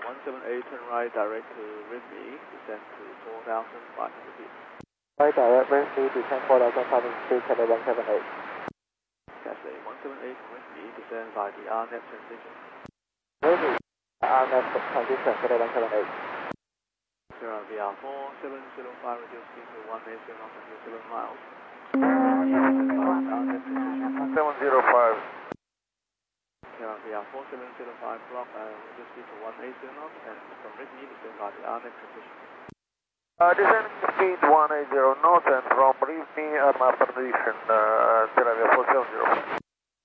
178, turn right, direct to Ridley, descend to 4,500 feet. Right, direct Ridley, descend 4,500 feet, Cathay 178. Cathay 178 from Ridley, descend by the RNet transition. Ridley, RNet transition, Cathay 178. Sierra VR 4705, reduce speed to 180 knots until 7 miles. 705. Sierra VR 4705, block and reduce speed to 180 knots, and from Ridley, descend by the RNet transition. Descending speed 180 knots, and from Ridley, my position, Sierra VR 4705.